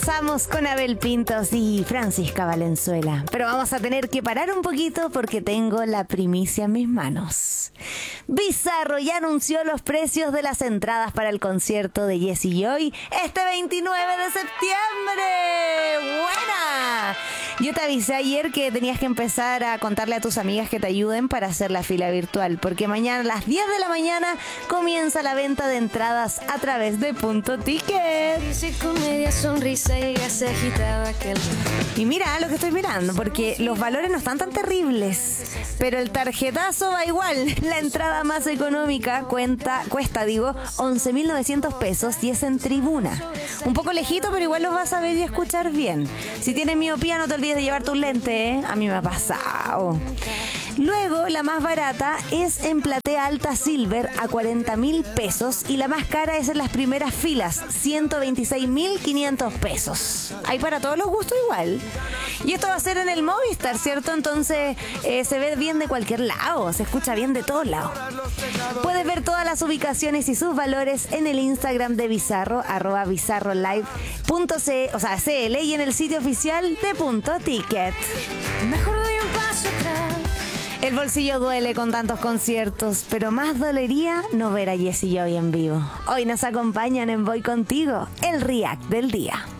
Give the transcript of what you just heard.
Estamos con Abel Pintos y Francisca Valenzuela, pero vamos a tener que parar un poquito porque tengo la primicia en mis manos. Bizarro ya anunció los precios de las entradas para el concierto de Jessie Joy este 29 de septiembre. ¡Buena! Yo te avisé ayer que tenías que empezar a contarle a tus amigas que te ayuden para hacer la fila virtual, porque mañana a las 10 de la mañana comienza la venta de entradas a través de Punto Ticket. Y mira lo que estoy mirando, porque los valores no están tan terribles, pero el tarjetazo va igual. La entrada más económica cuesta 11.900 pesos y es en tribuna. Un poco lejito, pero igual los vas a ver y escuchar bien. Si tienes miopía, no te olvides de llevar tus lentes, ¿eh? A mí me ha pasado. Luego, la más barata es en platea alta silver a 40.000 pesos y la más cara es en las primeras filas, 126.500 pesos. Hay para todos los gustos igual. Y esto va a ser en el Movistar, ¿cierto? Entonces se ve bien de cualquier lado, se escucha bien de todos lados. Puedes ver todas las ubicaciones y sus valores en el Instagram de Bizarro, @bizarrolive.cl y en el sitio oficial de Punto Ticket. Mejor doy un paso atrás. El bolsillo duele con tantos conciertos, pero más dolería no ver a Jessie Joy en vivo. Hoy nos acompañan en Voy Contigo, el React del día.